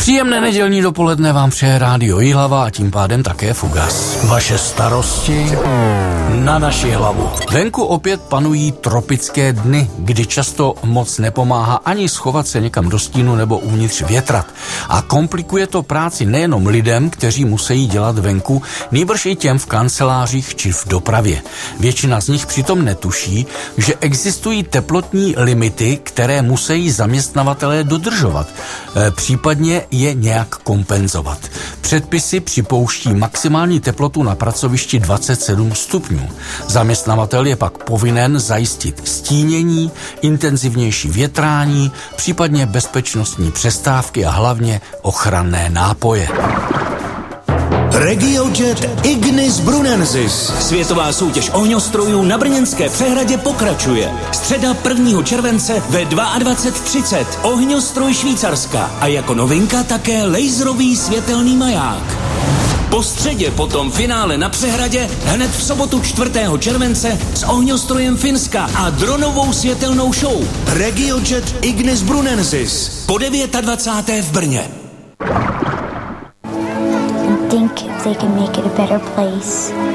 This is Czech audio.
Příjemné nedělní dopoledne vám přeje Rádio Jihlava a tím pádem také Fugas. Vaše starosti na naši hlavu. Venku opět panují tropické dny, kdy často moc nepomáhá ani schovat se někam do stínu nebo uvnitř větrat. A komplikuje to práci nejenom lidem, kteří musí dělat venku, nýbrž i těm v kancelářích či v dopravě. Většina z nich přitom netuší, že existují teplotní limity, které musí zaměstnavatelé dodržovat, případně je nějak kompenzovat. Předpisy připouští maximální teplotu na pracovišti 27 stupňů. Zaměstnavatel je pak povinen zajistit stínění, intenzivnější větrání, případně bezpečnostní přestávky a hlavně ochranné nápoje. RegioJet Ignis Brunensis. Světová soutěž ohňostrojů na brněnské přehradě pokračuje. Středa 1. července ve 22:30. Ohňostroj Švýcarska a jako novinka také laserový světelný maják. Po středě potom finále na přehradě hned v sobotu 4. července s ohňostrojem Finska a dronovou světelnou show. RegioJet Ignis Brunensis. Po 29. v Brně. Think if they can make it a better place.